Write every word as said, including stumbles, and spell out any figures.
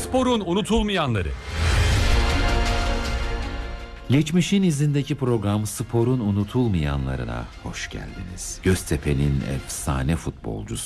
Spor'un unutulmayanları. Geçmişin izindeki program Spor'un unutulmayanlarına hoş geldiniz. Göztepe'nin efsane futbolcusu